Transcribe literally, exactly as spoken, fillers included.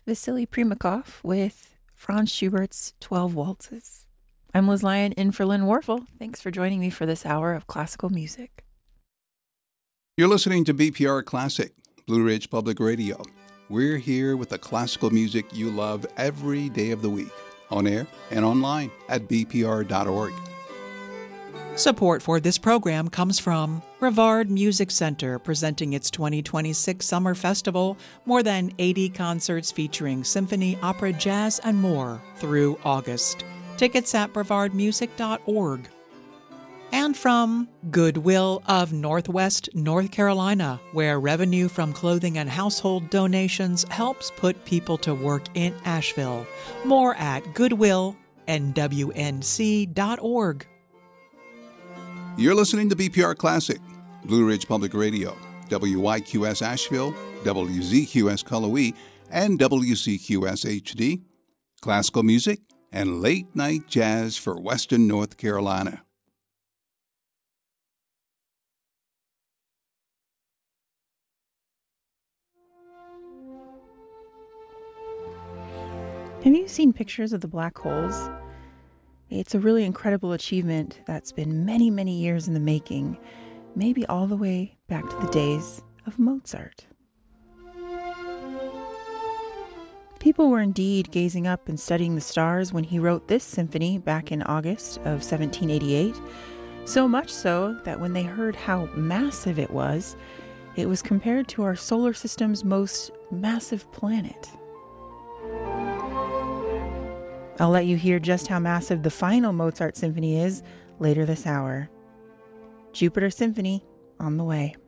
Vasily Primakov with Franz Schubert's twelve Waltzes. I'm Liz Lyon in for Lynn Warfel. Thanks for joining me for this hour of classical music. You're listening to B P R Classic, Blue Ridge Public Radio. We're here with the classical music you love every day of the week, on air and online at b p r dot org. Support for this program comes from Brevard Music Center, presenting its twenty twenty-six Summer Festival, more than eighty concerts featuring symphony, opera, jazz, and more through August. Tickets at brevard music dot org. And from Goodwill of Northwest North Carolina, where revenue from clothing and household donations helps put people to work in Asheville. More at goodwill n w n c dot org. You're listening to B P R Classic, Blue Ridge Public Radio, W Y Q S Asheville, W Z Q S Cullowhee, and W C Q S H D. Classical music and late-night jazz for Western North Carolina. Have you seen pictures of the black holes? It's a really incredible achievement that's been many, many years in the making, maybe all the way back to the days of Mozart. People were indeed gazing up and studying the stars when he wrote this symphony back in August of seventeen eighty-eight, so much so that when they heard how massive it was, it was compared to our solar system's most massive planet. I'll let you hear just how massive the final Mozart symphony is later this hour. Jupiter Symphony on the way.